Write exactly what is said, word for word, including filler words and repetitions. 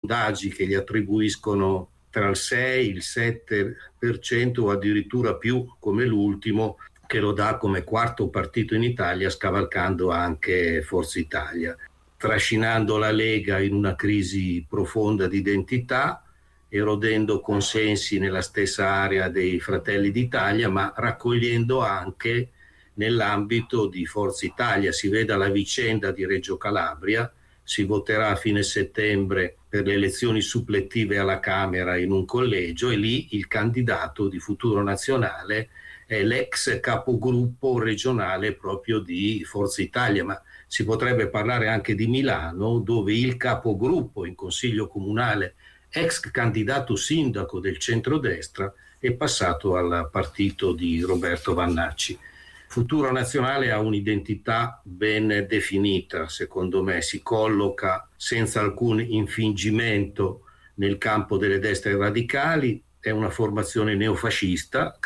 sondaggi che gli attribuiscono tra il sei, il sette per cento o addirittura più, come l'ultimo, che lo dà come quarto partito in Italia, scavalcando anche Forza Italia, trascinando la Lega in una crisi profonda di identità, erodendo consensi nella stessa area dei Fratelli d'Italia, ma raccogliendo anche nell'ambito di Forza Italia. Si veda la vicenda di Reggio Calabria, si voterà a fine settembre per le elezioni suppletive alla Camera in un collegio e lì il candidato di Futuro Nazionale è l'ex capogruppo regionale proprio di Forza Italia, ma si potrebbe parlare anche di Milano, dove il capogruppo in consiglio comunale, ex candidato sindaco del centrodestra, è passato al partito di Roberto Vannacci. Futuro Nazionale ha un'identità ben definita, secondo me, si colloca senza alcun infingimento nel campo delle destre radicali, è una formazione neofascista,